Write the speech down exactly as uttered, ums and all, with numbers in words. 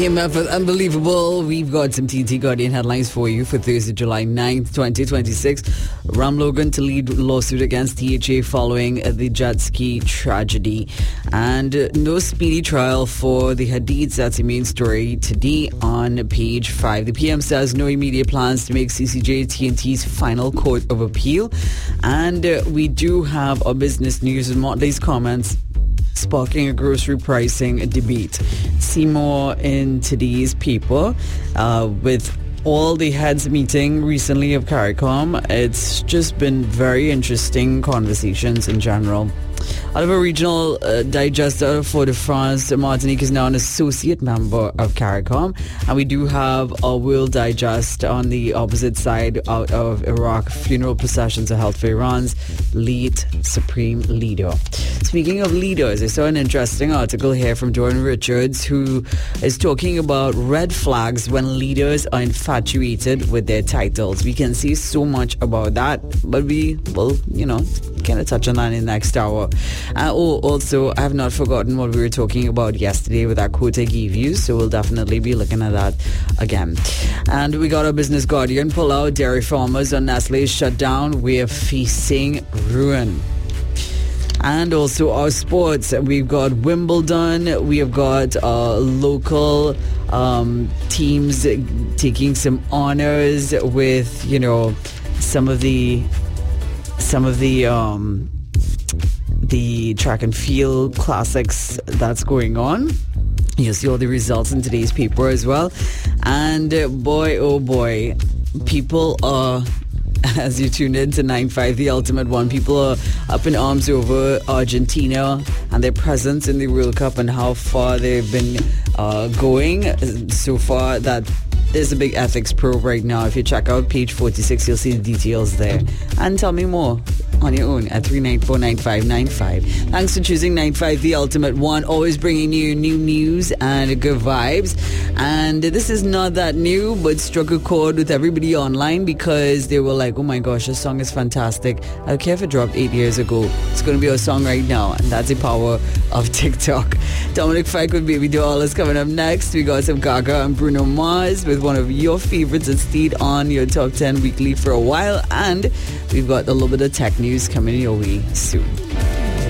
E M F is unbelievable. We've got some T N T Guardian headlines for you for Thursday, July ninth, twenty twenty-six. Ram Logan to lead lawsuit against T H A following the jet ski tragedy. And uh, no speedy trial for the Hadid. That's the main story today on page five. The P M says no immediate plans to make C C J T N T's final court of appeal. And uh, we do have our business news and Motley's comments sparking a grocery pricing debate. See more in today's paper uh, with all the heads meeting recently of CARICOM. It's just been very interesting conversations in general. Out of a regional uh, digester for the France, Martinique is now an associate member of CARICOM, and we do have a World Digest on the opposite side out of Iraq. Funeral processions are held for Iran's late supreme leader. Speaking of leaders, I saw an interesting article here from Jordan Richards, who is talking about red flags when leaders are infatuated with their titles. We can see so much about that, but we will, you know, kind of touch on that in the next hour. Uh, oh, also, I have not forgotten what we were talking about yesterday with that quote I gave you, so we'll definitely be looking at that again. And we got our Business Guardian pull out. Dairy farmers on Nestle's shut down. We are facing ruin. And also our sports. We've got Wimbledon. We have got uh, local um, teams taking some honors with, you know, some of the some of the um, the track and field classics that's going on. You'll see all the results in today's paper as well. And uh, boy, oh boy, people are, as you tune in to nine five, The Ultimate One, people are up in arms over Argentina and their presence in the World Cup and how far they've been uh, going so far. That there's a big ethics probe right now. If you check out page forty-six, you'll see the details there. And tell me more on your own at three nine four, nine five nine five. Thanks for choosing nine five, The Ultimate One, always bringing you new news and good vibes. And this is not that new, but struck a chord with everybody online because they were like, oh my gosh, this song is fantastic. I don't care if it dropped eight years ago. It's going to be our song right now, and that's the power of TikTok. Dominic Fike with Baby Doll is coming up next. We got some Gaga and Bruno Mars with one of your favorites that stayed on your top ten weekly for a while, and we've got a little bit of tech news coming your way soon.